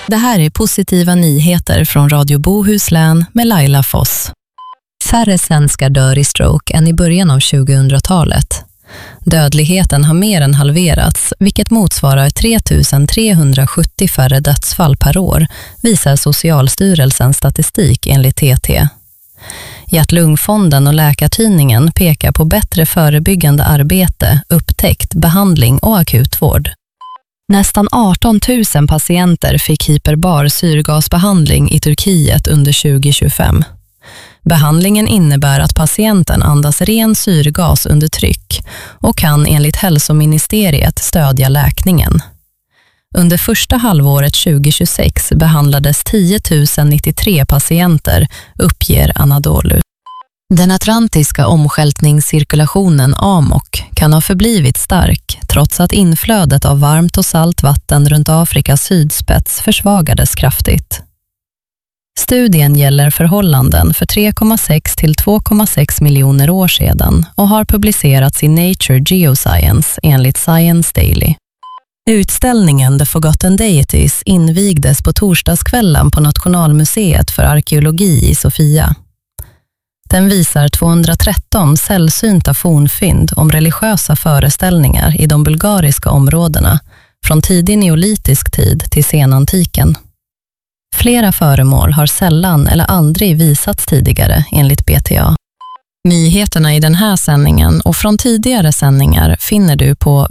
Det här är positiva nyheter från Radio Bohuslän med Laila Foss. Färre svenskar dör i stroke än i början av 2000-talet. Dödligheten har mer än halverats, vilket motsvarar 3370 färre dödsfall per år, visar Socialstyrelsens statistik enligt TT. Hjärt-lungfonden och Läkartidningen pekar på bättre förebyggande arbete, upptäckt, behandling och akutvård. Nästan 18 000 patienter fick hyperbar syrgasbehandling i Turkiet under 2025. Behandlingen innebär att patienten andas ren syrgas under tryck och kan enligt hälsoministeriet stödja läkningen. Under första halvåret 2026 behandlades 10 093 patienter, uppger Anadolu. Den atlantiska omskältningscirkulationen AMOC kan ha förblivit stark trots att inflödet av varmt och salt vatten runt Afrikas sydspets försvagades kraftigt. Studien gäller förhållanden för 3,6 till 2,6 miljoner år sedan och har publicerats i Nature Geoscience enligt Science Daily. Utställningen The Forgotten Deities invigdes på torsdagskvällen på Nationalmuseet för arkeologi i Sofia. Den visar 213 sällsynta fornfynd om religiösa föreställningar i de bulgariska områdena från tidig neolitisk tid till senantiken. Flera föremål har sällan eller aldrig visats tidigare enligt BTA. Nyheterna i den här sändningen och från tidigare sändningar finner du på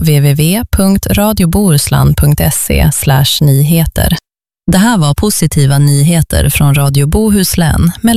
www.radiobohuslän.se/nyheter. Det här var positiva nyheter från Radio Bohuslän med